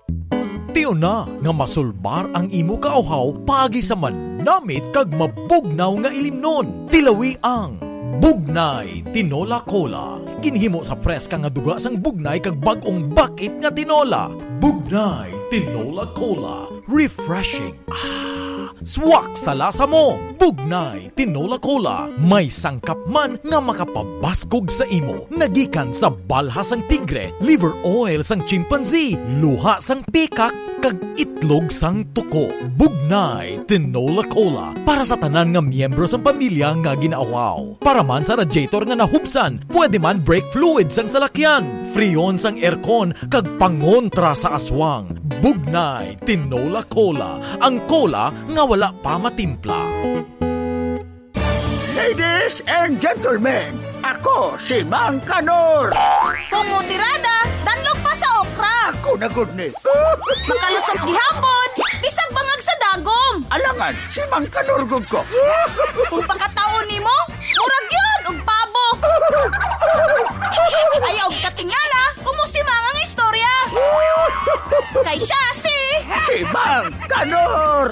Tiyo na nga masulbar ang imo kauhaw pagi sa manamit kag mabugnaw nga ilimnon. Tilawi ang Bugnay Tinola Cola. Ginhimo sa preska nga duga sang bugnay kag bag-ong bakit nga tinola. Bugnay Tinola Cola. Refreshing. Swak sa lasa mo. Bugnay Tinola Cola. May sangkap man nga makapabaskog sa imo. Nagikan sa balha sang tigre, liver oil sang chimpanzee, luha sang pikak, kag itlog sang tuko. Bugnay Tinola Cola. Para sa tanan nga miyembro sang pamilya nga ginaawaw. Para man sa radiator nga nahubsan, pwede man brake fluid sang salakyan, freon sang aircon, kag pangontra sa aswang. Bugnay Tinola Cola. Ang cola nga wala pa matimpla. Ladies and gentlemen, ako si Mang Kanor. Kumutirada, danlog pa sa okra. Ako na good ni. Makalusot gihapon, bisag bangag sa dagom. Alangan, si Mang Kanor gud ko. Kung pagkataon nimo, murag yun og pabo. Ayaw katingala, kumusimang ang istorya. Kay siya si Mang Kanor.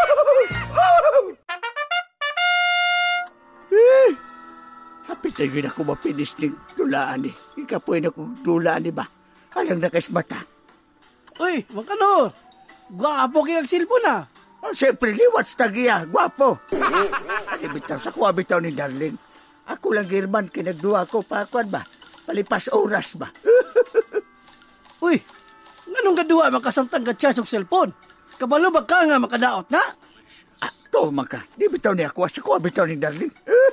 Hapit na yun ako mapinis ng dulaan ni. Ikapoy na kong dulaan ni ba? Halang na kays mata. Uy, Mang Kanor. Gwapo kayang silpon na. Oh, siyempre, liwat sa tagiya. Gwapo. Bitaw sa kuha bitaw ni Darling. Ako lang girman, kinagduwa ko. Pakuan ba? Palipas oras ba? Uy, nganong gaduwa makasamtang gatsyas og cellphone? Kabalo ba ka nga makadaot na? To, maka. Di bitaw ni ako. Sa kuha bitaw ni Darling.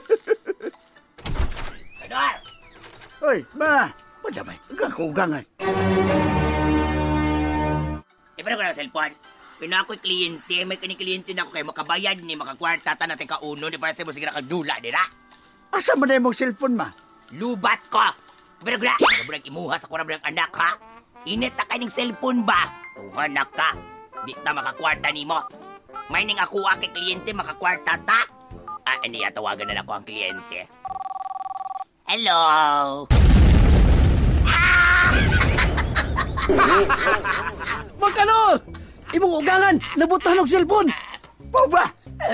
Kanor! Uy, ma. Madamay. Hanggang kugangan. Pero ko ng cellphone. Pina ako'y kliyente. May kani-kliyente na ako kayo makabayad ni makakwarta ta natin kauno. Di para sa mo sige nakagdula, di na? Asa mo na yung cellphone, ma? Lubat ko! Pero gra, nagabunag imuha sa kurang anak, ha? Init na kanyang cellphone ba? Tuhanak ka. Di na makakwarta ni mo. May ning ako kay kliyente makakwarta ta. Niya tawagan na ako ang kliyente. Hello? Mang Kanor! Imong ugangan, nabutahan og cellphone. Pao ba?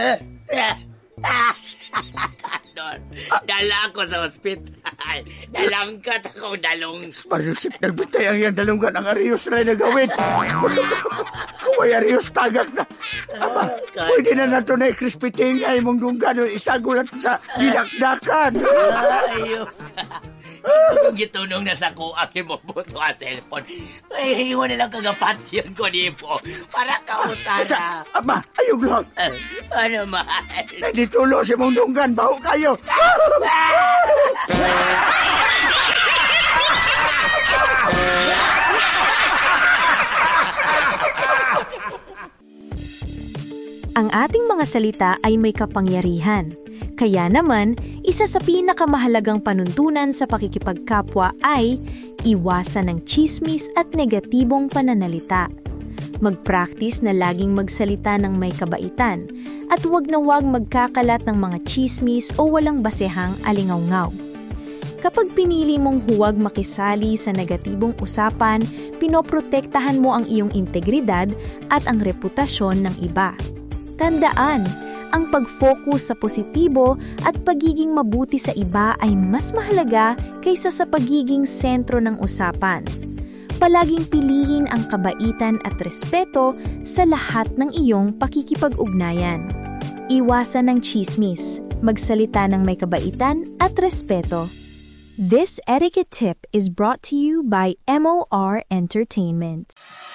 Kanor, dala ako sa ospital. Dalangkat akong dalong. Marusip, nagbitay ang yan dalunggan ang Arius na nagawin. Kung may Arius tagak na. Aba, pwede na nato na i-crispy tingay mong dunggan o isagulat sa dinakdakan. Ayaw. Kung gitunong na sa kuha, kimubuto ang cellphone. Ay, iwan na lang kagapatsyon ko ni mo. Para kautana. Ama, ayog lang. Ano, mahal? Nagditulo si mong dunggan, baho kayo. Ang ating mga salita ay may kapangyarihan. Kaya naman, isa sa pinakamahalagang panuntunan sa pakikipagkapwa ay iwasan ng tsismis at negatibong pananalita. Mag-practice na laging magsalita ng may kabaitan at huwag na huwag magkakalat ng mga tsismis o walang basehang alingawngaw. Kapag pinili mong huwag makisali sa negatibong usapan, pinoprotektahan mo ang iyong integridad at ang reputasyon ng iba. Tandaan, ang pag-focus sa positibo at pagiging mabuti sa iba ay mas mahalaga kaysa sa pagiging sentro ng usapan. Palaging pilihin ang kabaitan at respeto sa lahat ng iyong pakikipag-ugnayan. Iwasan ng tsismis, magsalita ng may kabaitan at respeto. This etiquette tip is brought to you by MOR Entertainment.